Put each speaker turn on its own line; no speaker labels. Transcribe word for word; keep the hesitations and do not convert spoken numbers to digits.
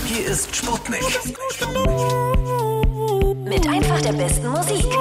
Hier ist Sputnik.
Mit einfach der besten Musik.